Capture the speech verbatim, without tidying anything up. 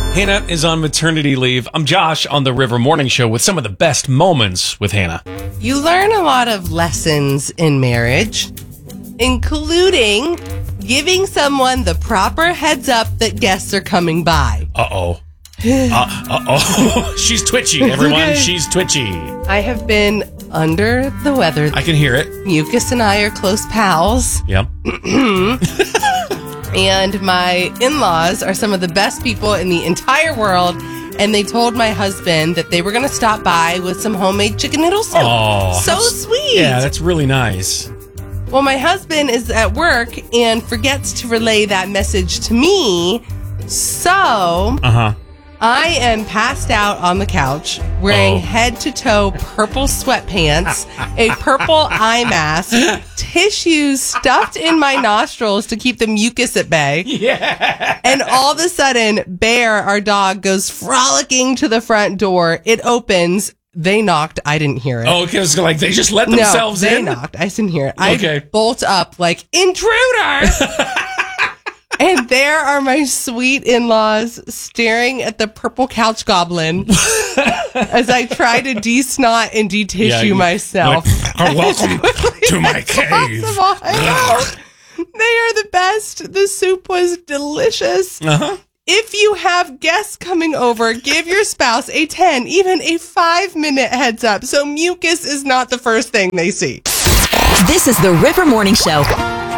Hannah is on maternity leave. I'm Josh on the River Morning Show with some of the best moments with Hannah. You learn a lot of lessons in marriage, including giving someone the proper heads up that guests are coming by. Uh-oh. uh, uh-oh. She's twitchy, everyone. She's twitchy. I have been under the weather. I can hear it. Mucus and I are close pals. Yep. And my in-laws are some of the best people in the entire world. And they told my husband that they were going to stop by with some homemade chicken noodle soup. Oh, so sweet. Yeah, that's really nice. Well, my husband is at work and forgets to relay that message to me. So uh-huh. I am passed out on the couch wearing Oh. head-to-toe purple sweatpants, a purple eye mask, tissues stuffed in my nostrils to keep the mucus at bay. Yeah. And all of a sudden, Bear, our dog, goes frolicking to the front door. It opens. They knocked. I didn't hear it. Oh, because like they just let themselves no, they in? knocked. I didn't hear it. Okay. I bolt up like, intruder! And there are my sweet in-laws staring at the purple couch goblin as I try to de-snot and de-tissue Yeah, you- myself. Like, oh, welcome to my cave. Impossible. I know. They are the best. The soup was delicious. Uh-huh. If you have guests coming over, give your spouse a ten, even a five-minute heads up so mucus is not the first thing they see. This is the River Morning Show.